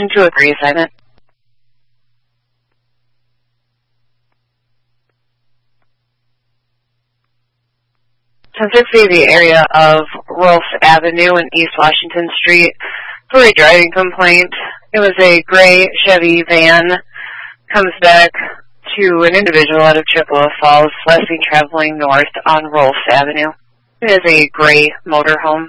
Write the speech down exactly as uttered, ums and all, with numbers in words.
Station two oh three assignment. ten sixty, the area of Rolfe Avenue and East Washington Street for a driving complaint. It was a gray Chevy van, comes back to an individual out of Chippewa Falls, last seen traveling north on Rolfe Avenue. It is a gray motorhome.